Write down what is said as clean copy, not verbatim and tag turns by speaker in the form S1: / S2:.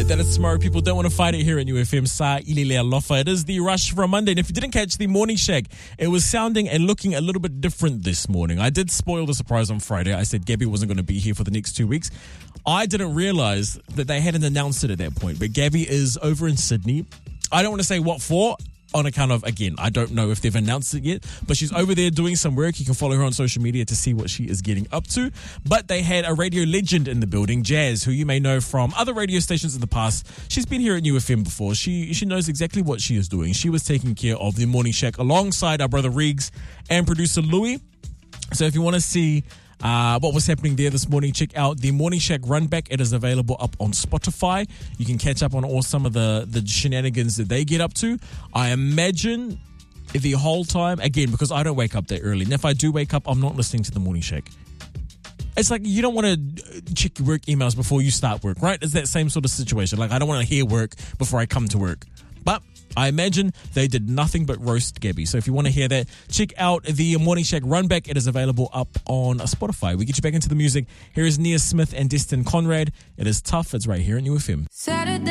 S1: that it's tomorrow. People don't want to fight it here at UFM. Sa Ilile Alofa. It is the rush for a Monday. And if you didn't catch the morning shack, it was sounding and looking a little bit different this morning. I did spoil the surprise on Friday. I said Gabby wasn't going to be here for the next 2 weeks. I didn't realize that they hadn't announced it at that point. But Gabby is over in Sydney. I don't want to say what for, on account of, again, I don't know if they've announced it yet, but she's over there doing some work. You can follow her on social media to see what she is getting up to. But they had a radio legend in the building, Jazz, who you may know from other radio stations in the past. She's been here at UFM before. She knows exactly what she is doing. She was taking care of the Morning Shack alongside our brother Riggs and producer Louis. So if you want to see what was happening there this morning, check out the Morning Shack Runback. It is available up on Spotify. You can catch up on all some of the shenanigans that they get up to. I imagine the whole time, again, because I don't wake up that early, and if I do wake up, I'm not listening to the Morning Shack. It's like you don't want to check your work emails before you start work, right? It's that same sort of situation. Like, I don't want to hear work before I come to work. But I imagine they did nothing but roast Gabby. So if you want to hear that, check out the Morning Shack Runback. It is available up on Spotify. We get you back into the music. Here is Nia Smith and Destin Conrad. It is tough. It's right here in UFM.
S2: Saturday.